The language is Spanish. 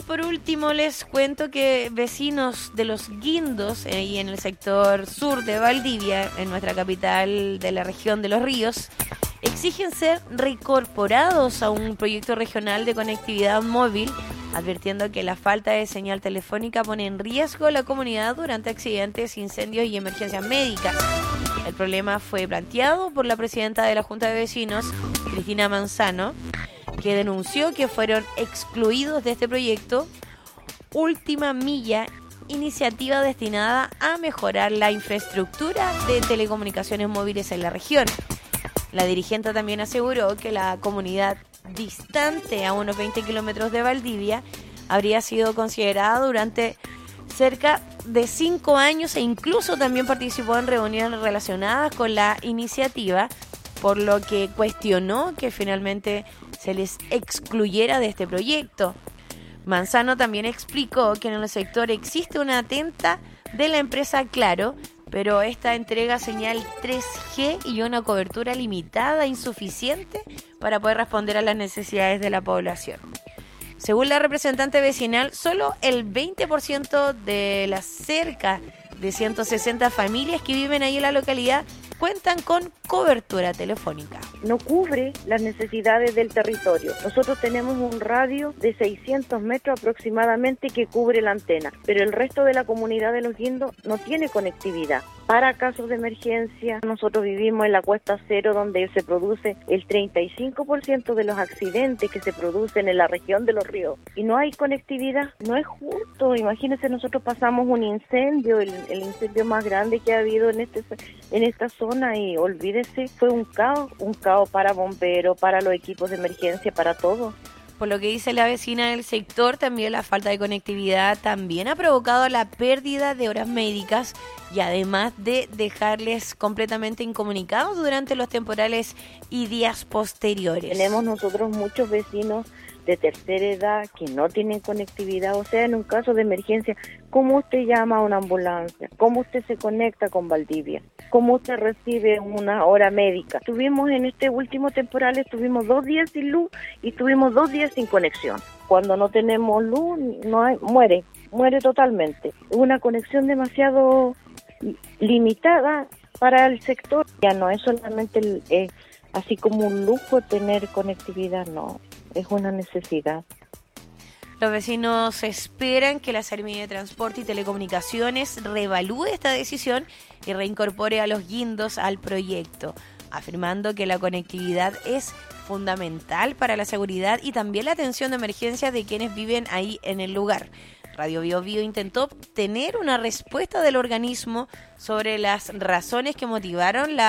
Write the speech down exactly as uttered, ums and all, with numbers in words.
por último les cuento que vecinos de Los Guindos, ahí en el sector sur de Valdivia, en nuestra capital de la región de Los Ríos, exigen ser reincorporados a un proyecto regional de conectividad móvil, advirtiendo que la falta de señal telefónica pone en riesgo a la comunidad durante accidentes, incendios y emergencias médicas. El problema fue planteado por la presidenta de la Junta de Vecinos, Cristina Manzano, que denunció que fueron excluidos de este proyecto Última Milla, iniciativa destinada a mejorar la infraestructura de telecomunicaciones móviles en la región. La dirigente también aseguró que la comunidad distante a unos veinte kilómetros de Valdivia habría sido considerada durante cerca de cinco años e incluso también participó en reuniones relacionadas con la iniciativa, por lo que cuestionó que finalmente se les excluyera de este proyecto. Manzano también explicó que en el sector existe una atenta de la empresa Claro, pero esta entrega señal tres G y una cobertura limitada, insuficiente para poder responder a las necesidades de la población. Según la representante vecinal, solo el veinte por ciento de las cerca de ciento sesenta familias que viven ahí en la localidad cuentan con cobertura telefónica. No cubre las necesidades del territorio. Nosotros tenemos un radio de seiscientos metros aproximadamente que cubre la antena, pero el resto de la comunidad de Los Guindos no tiene conectividad. Para casos de emergencia, nosotros vivimos en la Cuesta Cero, donde se produce el treinta y cinco por ciento de los accidentes que se producen en la región de Los Ríos. Y no hay conectividad, no es justo. Imagínense, nosotros pasamos un incendio, el, el incendio más grande que ha habido en, este, en esta zona, y olvídese, fue un caos, un caos para bomberos, para los equipos de emergencia, para todo. Por lo que dice la vecina del sector, también la falta de conectividad también ha provocado la pérdida de horas médicas y además de dejarles completamente incomunicados durante los temporales y días posteriores. Tenemos nosotros muchos vecinos de tercera edad que no tienen conectividad, o sea, en un caso de emergencia, ¿cómo usted llama a una ambulancia? ¿Cómo usted se conecta con Valdivia? ¿Cómo usted recibe una hora médica? Tuvimos en este último temporal, estuvimos dos días sin luz y tuvimos dos días sin conexión. Cuando no tenemos luz, no hay, muere, muere totalmente. Una conexión demasiado limitada para el sector. Ya no es solamente el, eh, así como un lujo tener conectividad, no. Es una necesidad. Los vecinos esperan que la Seremi de Transporte y Telecomunicaciones reevalúe esta decisión y reincorpore a Los Guindos al proyecto, afirmando que la conectividad es fundamental para la seguridad y también la atención de emergencias de quienes viven ahí en el lugar. Radio Bio Bio intentó obtener una respuesta del organismo sobre las razones que motivaron la